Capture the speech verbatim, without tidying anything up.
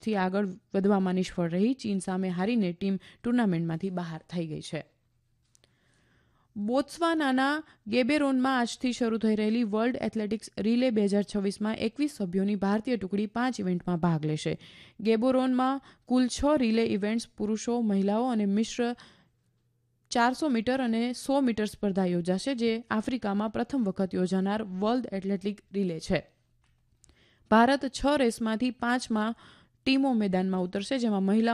થી આગળ વધવામાં નિષ્ફળ રહી. ચીન સામે હારીને ટીમ ટુર્નામેન્ટમાંથી બહાર થઈ ગઈ છે. બોત્સવાનાના ગેબેરોનમાં આજથી શરૂ થઈ રહેલી વર્લ્ડ એથ્લેટિક્સ રિલે બે હજાર છવ્વીસમાં એકવીસ સભ્યોની ભારતીય ટુકડી પાંચ ઇવેન્ટમાં ભાગ લેશે. ગેબોરોનમાં કુલ છ રિલે ઇવેન્ટ્સ પુરુષો, મહિલાઓ અને મિશ્ર ચારસો મીટર અને સો મીટર સ્પર્ધા યોજાશે, જે આફ્રિકામાં પ્રથમ વખત યોજાનાર વર્લ્ડ એથ્લેટિક રિલે છે. ભારત છ રેસમાંથી પાંચમાં ટીમો મેદાનમાં ઉતરશે, જેમાં મહિલા